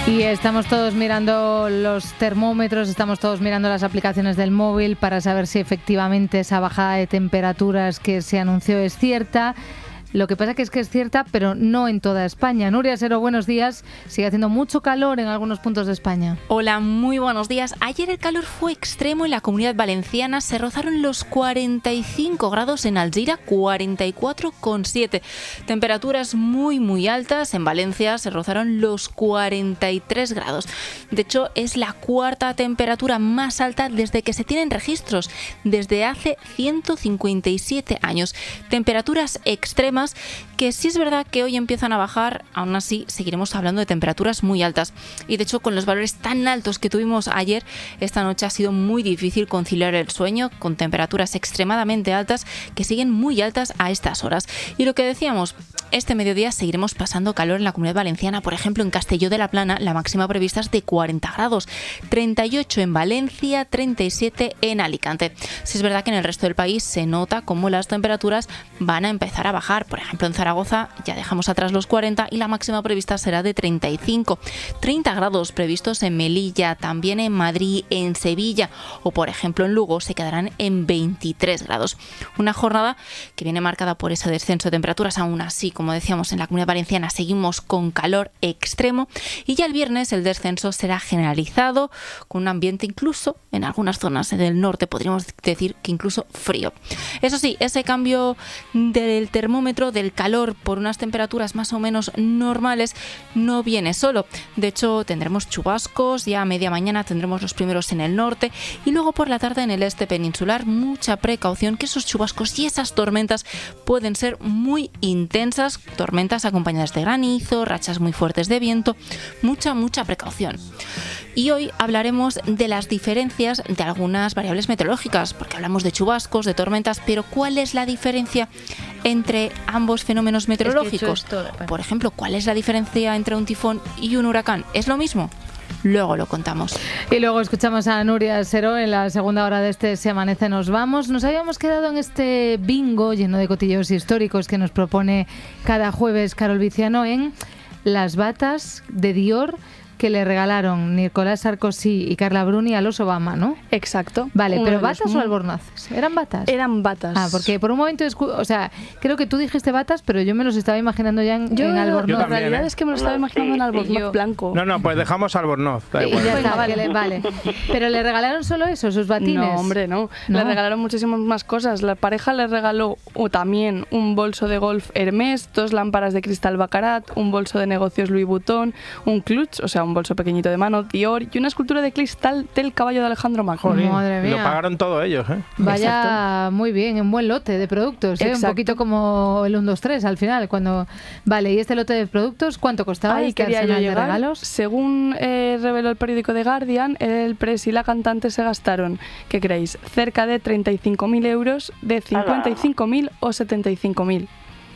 Y estamos todos mirando los termómetros, estamos todos mirando las aplicaciones del móvil para saber si efectivamente esa bajada de temperaturas que se anunció es cierta. Lo que pasa es que es cierta, pero no en toda España. Nuria Sero, buenos días. Sigue haciendo mucho calor en algunos puntos de España. Hola, muy buenos días. Ayer el calor fue extremo en la Comunidad Valenciana. Se rozaron los 45 grados en Alzira, 44,7. Temperaturas muy altas. En Valencia se rozaron los 43 grados. De hecho, es la cuarta temperatura más alta desde que se tienen registros, desde hace 157 años. Temperaturas extremas que sí es verdad que hoy empiezan a bajar, aún así seguiremos hablando de temperaturas muy altas. Y de hecho, con los valores tan altos que tuvimos ayer, esta noche ha sido muy difícil conciliar el sueño con temperaturas extremadamente altas que siguen muy altas a estas horas. Y lo que decíamos, este mediodía seguiremos pasando calor en la Comunidad Valenciana. Por ejemplo, en Castelló de la Plana la máxima prevista es de 40 grados, 38 en Valencia, 37 en Alicante. Sí es verdad que en el resto del país se nota cómo las temperaturas van a empezar a bajar. Por ejemplo, en Zaragoza ya dejamos atrás los 40 y la máxima prevista será de 35. 30 grados previstos en Melilla, también en Madrid, en Sevilla o, por ejemplo, en Lugo se quedarán en 23 grados. Una jornada que viene marcada por ese descenso de temperaturas. Aún así, como decíamos, en la Comunidad Valenciana seguimos con calor extremo y ya el viernes el descenso será generalizado, con un ambiente incluso en algunas zonas del norte, podríamos decir que incluso frío. Eso sí, ese cambio del termómetro, del calor por unas temperaturas más o menos normales, no viene solo. De hecho, tendremos chubascos, ya a media mañana tendremos los primeros en el norte y luego por la tarde en el este peninsular. Mucha precaución, que esos chubascos y esas tormentas pueden ser muy intensas, tormentas acompañadas de granizo, rachas muy fuertes de viento, mucha precaución. Y hoy hablaremos de las diferencias de algunas variables meteorológicas, porque hablamos de chubascos, de tormentas, pero ¿cuál es la diferencia entre ambos fenómenos meteorológicos? Por ejemplo, ¿cuál es la diferencia entre un tifón y un huracán? ¿Es lo mismo? Luego lo contamos. Y luego escuchamos a Nuria Sero en la segunda hora de este Se Amanece Nos Vamos. Nos habíamos quedado en este bingo lleno de cotilleos históricos que nos propone cada jueves Carol Viciano en las batas de Dior que le regalaron Nicolás Sarkozy y Carla Bruni a los Obama, ¿no? Exacto. Vale, ¿pero batas o albornoces? ¿Eran batas? Eran batas. Ah, porque por un momento, o sea, creo que tú dijiste batas, pero yo me los estaba imaginando ya en albornoz. La realidad es que me lo estaba imaginando en albornoz blanco. No, pues dejamos albornoz. Da igual. Ya está, vale. ¿Pero le regalaron solo eso, sus batines? No, hombre, no. Le regalaron muchísimas más cosas. La pareja le regaló también un bolso de golf Hermès, 2 lámparas de cristal Baccarat, un bolso de negocios Louis Vuitton, un clutch, o sea, un bolso pequeñito de mano, Dior, y una escultura de cristal del caballo de Alejandro Magno. Madre mía. Lo pagaron todos ellos, ¿eh? Vaya, exacto. Muy bien, un buen lote de productos, ¿eh? Un poquito como el 1, 2, 3 al final. Vale, ¿y este lote de productos cuánto costaba? Ahí quería yo llegar. De regalos? Según reveló el periódico The Guardian, el Press y la cantante se gastaron, ¿qué creéis? Cerca de 35.000 euros, de 55.000 o 75.000.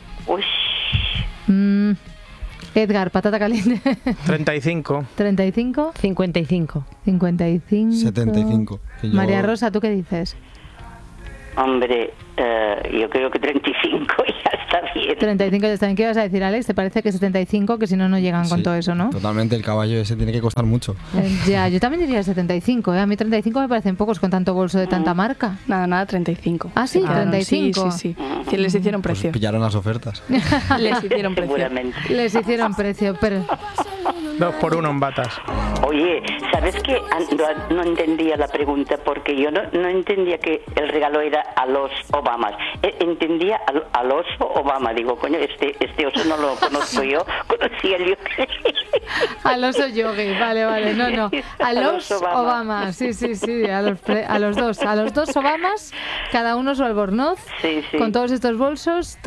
Uy. Edgar, patata caliente. 35. 35. 55. 55. 75. María Rosa, ¿tú qué dices? Hombre, yo creo que 35 ya está bien. 35 ya está bien. ¿Qué ibas a decir, Alex? ¿Te parece que 75? Que si no, no llegan con todo eso, ¿no? Totalmente, el caballo ese tiene que costar mucho. Ya, yo también diría 75, ¿eh? A mí 35 me parecen pocos con tanto bolso de tanta marca. Nada, 35. Ah, sí, 35. Sí. Les hicieron precio. Pues pillaron las ofertas. Les hicieron precio. Seguramente. Les hicieron precio, pero... 2 por 1 en batas. Oye, ¿sabes qué? No entendía la pregunta porque yo no entendía que el regalo era a los Obamas. Entendía al oso Obama. Digo, coño, este oso no lo conozco yo. Conocí el Al oso yogi, vale. No. A los Obama. Sí. A los dos Obamas, cada uno su albornoz. Sí. Con todos estos bolsos,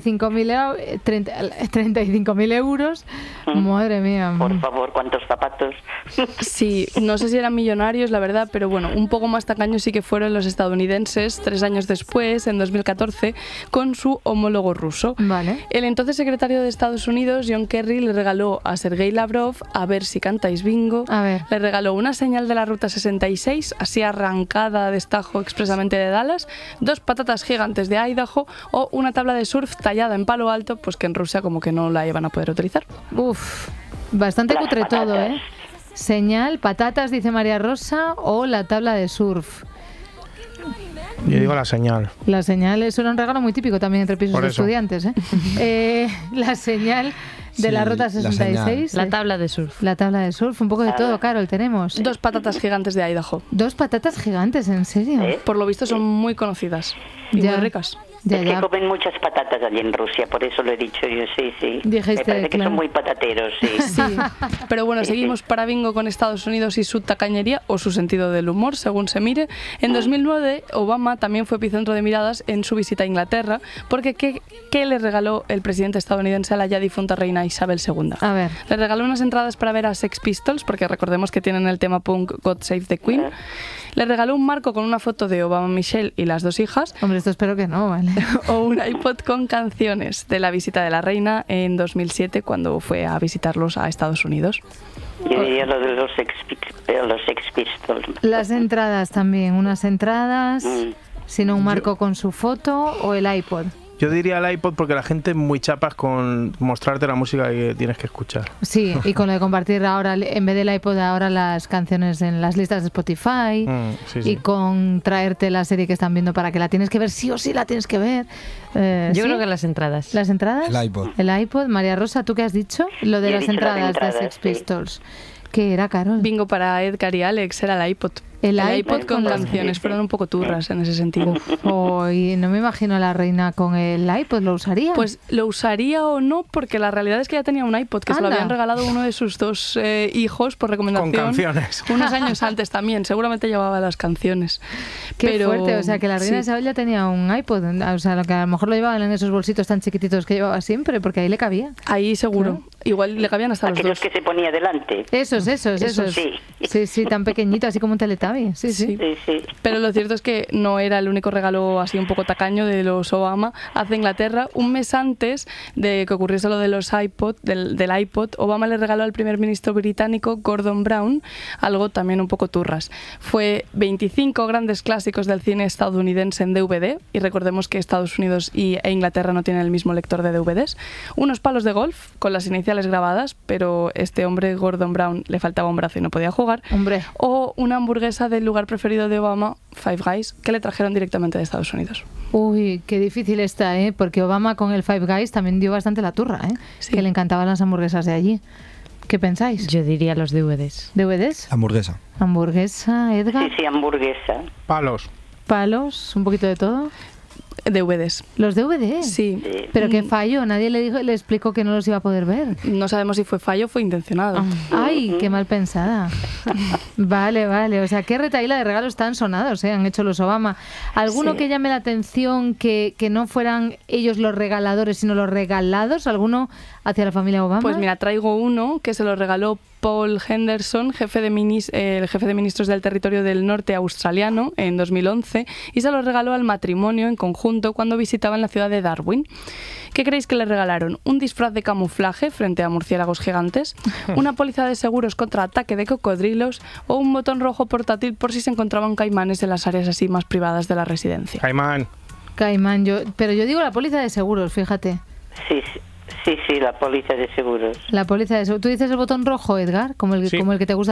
35.000 euros. Madre mía. Por favor, ¿cuántos zapatos? Sí, no sé si eran millonarios, la verdad, pero bueno, un poco más tacaños sí que fueron los estadounidenses 3 años después, en 2014, con su homólogo ruso. Vale. El entonces secretario de Estados Unidos, John Kerry, le regaló a Sergei Lavrov, a ver si cantáis bingo, le regaló una señal de la Ruta 66, así arrancada a destajo expresamente de Dallas, 2 patatas gigantes de Idaho o una tabla de surf tallada en Palo Alto, pues que en Rusia como que no la iban a poder utilizar. Uf. Bastante cutre todo, ¿eh? Señal, patatas, dice María Rosa, o la tabla de surf. Yo digo la señal. La señal, eso era un regalo muy típico también entre pisos de estudiantes, ¿eh? La señal de la Ruta 66. La tabla de surf. La tabla de surf, un poco de todo, Carol, tenemos. 2 patatas gigantes de Idaho. 2 patatas gigantes, ¿en serio? Por lo visto son muy conocidas y muy ricas. Es que comen muchas patatas allí en Rusia, por eso lo he dicho yo, sí. Dijiste, me parece que son muy patateros, sí. Pero bueno, seguimos para bingo con Estados Unidos y su tacañería o su sentido del humor, según se mire. En 2009, Obama también fue epicentro de miradas en su visita a Inglaterra, porque ¿qué le regaló el presidente estadounidense a la ya difunta reina Isabel II? A ver. Le regaló unas entradas para ver a Sex Pistols, porque recordemos que tienen el tema punk God Save the Queen. Le regaló un marco con una foto de Obama, Michelle y las 2 hijas. Hombre, esto espero que no, ¿vale? O un iPod con canciones de la visita de la reina en 2007 cuando fue a visitarlos a Estados Unidos. Yo diría lo de los Sex Pistols. Las entradas también, unas entradas, sino un marco con su foto o el iPod. Yo diría el iPod porque la gente es muy chapas con mostrarte la música que tienes que escuchar. Sí, y con lo de compartir ahora, en vez del iPod, ahora las canciones en las listas de Spotify, y con traerte la serie que están viendo para que la tienes que ver, sí o sí la tienes que ver. Yo creo que las entradas. ¿Las entradas? El iPod. El iPod. María Rosa, ¿tú qué has dicho? Lo de Yo he las dicho entradas las de entradas, Sex Pistols. ¿Qué era, Carol? Bingo para Edgar y Alex, era el iPod. El iPod con canciones, fueron un poco turras en ese sentido. Y no me imagino a la reina con el iPod, ¿lo usaría? Pues lo usaría o no, porque la realidad es que ya tenía un iPod, que se lo habían regalado uno de sus 2 hijos por recomendación. Con canciones. Unos años antes también, seguramente llevaba las canciones. Qué fuerte, o sea que la reina Isabel ya tenía un iPod, o sea, lo que a lo mejor lo llevaban en esos bolsitos tan chiquititos que llevaba siempre, porque ahí le cabía. Ahí seguro. Igual le cabían hasta los 2. Aquellos que se ponía delante. Esos. Sí, tan pequeñito, así como un Teletubby. Sí. Pero lo cierto es que no era el único regalo así un poco tacaño de los Obama hacia Inglaterra. Un mes antes de que ocurriese lo de los iPod, del iPod, Obama le regaló al primer ministro británico Gordon Brown algo también un poco turras. Fue 25 grandes clásicos del cine estadounidense en DVD, y recordemos que Estados Unidos e Inglaterra no tienen el mismo lector de DVDs. Unos palos de golf con las iniciales grabadas, pero este hombre, Gordon Brown, le faltaba un brazo y no podía jugar. O una hamburguesa del lugar preferido de Obama, Five Guys, que le trajeron directamente de Estados Unidos. Uy, qué difícil está, ¿eh? Porque Obama con el Five Guys también dio bastante la turra, ¿eh? Que le encantaban las hamburguesas de allí. ¿Qué pensáis? Yo diría los DVDs. ¿DVDs? Hamburguesa. ¿Hamburguesa, Edgar? Sí, hamburguesa. Palos. ¿Palos? ¿Un poquito de todo? DVDs. ¿Los DVDs? Sí. ¿Pero qué fallo? Nadie le explicó que no los iba a poder ver. No sabemos si fue fallo o fue intencionado. ¡Ay, qué mal pensada! Vale. O sea, qué retahíla de regalos tan sonados han hecho los Obama. ¿Alguno que llame la atención que no fueran ellos los regaladores, sino los regalados? ¿Hacia la familia Obama? Pues mira, traigo uno que se lo regaló Paul Henderson, el jefe de ministros del territorio del norte australiano en 2011, y se lo regaló al matrimonio en conjunto cuando visitaban la ciudad de Darwin. ¿Qué creéis que le regalaron? ¿Un disfraz de camuflaje frente a murciélagos gigantes? ¿Una póliza de seguros contra ataque de cocodrilos? ¿O un botón rojo portátil por si se encontraban caimanes en las áreas así más privadas de la residencia? Caimán, pero yo digo la póliza de seguros, fíjate. Sí, la póliza de seguros. La póliza de seguros. ¿Tú dices el botón rojo, Edgar? Como el que te gusta.